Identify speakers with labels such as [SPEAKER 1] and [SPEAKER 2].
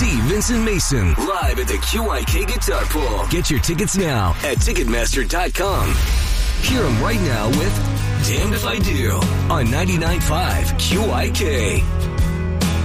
[SPEAKER 1] See Vincent Mason live at the QIK Guitar Pool. Get your tickets now at Ticketmaster.com. Hear him right now with Damned If I Do on 99.5 QIK.